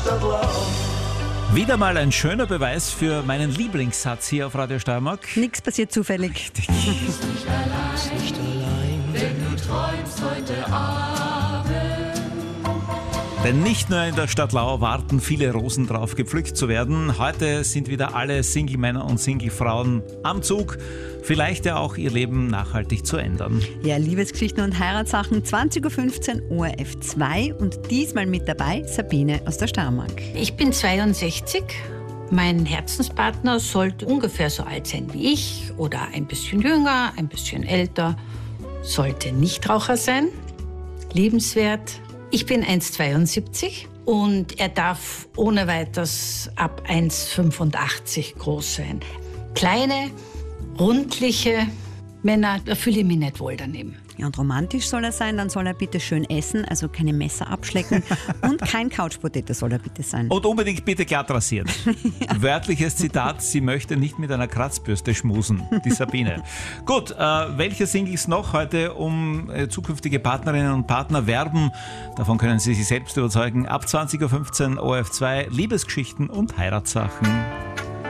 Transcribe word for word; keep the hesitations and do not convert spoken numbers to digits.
Stadtlau. Wieder mal ein schöner Beweis für meinen Lieblingssatz hier auf Radio Steiermark. Nichts passiert zufällig. Nicht allein, nicht allein, wenn du träumst heute Abend. Denn nicht nur in der Stadt Lau warten viele Rosen drauf, gepflückt zu werden. Heute sind wieder alle Single-Männer und Single-Frauen am Zug. Vielleicht ja auch ihr Leben nachhaltig zu ändern. Ja, Liebesgeschichten und Heiratssachen, zwanzig Uhr fünfzehn O R F zwei und diesmal mit dabei Sabine aus der Steiermark. Ich bin zweiundsechzig. Mein Herzenspartner sollte ungefähr so alt sein wie ich oder ein bisschen jünger, ein bisschen älter. Sollte Nichtraucher sein, liebenswert. Ich bin eins Komma zweiundsiebzig und er darf ohne weiteres ab eins Komma fünfundachtzig groß sein. Kleine, rundliche Männer, da fühle ich mich nicht wohl daneben. Ja, und romantisch soll er sein, dann soll er bitte schön essen, also keine Messer abschlecken und kein Couchpotato soll er bitte sein. Und unbedingt bitte glatt rasiert. Ja. Wörtliches Zitat, sie möchte nicht mit einer Kratzbürste schmusen, die Sabine. Gut, äh, welche Singles noch heute um äh, zukünftige Partnerinnen und Partner werben? Davon können Sie sich selbst überzeugen. Ab zwanzig Uhr fünfzehn O R F zwei, Liebesgeschichten und Heiratssachen.